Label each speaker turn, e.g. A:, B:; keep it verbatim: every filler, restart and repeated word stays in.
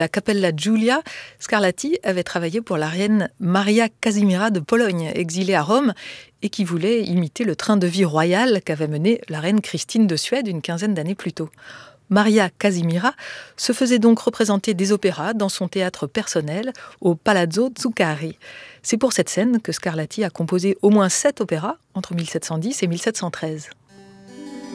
A: La Cappella Giulia, Scarlatti avait travaillé pour la reine Maria Casimira de Pologne, exilée à Rome, et qui voulait imiter le train de vie royal qu'avait mené la reine Christine de Suède une quinzaine d'années plus tôt. Maria Casimira se faisait donc représenter des opéras dans son théâtre personnel au Palazzo Zuccari. C'est pour cette scène que Scarlatti a composé au moins sept opéras entre mille sept cent dix et mille sept cent treize.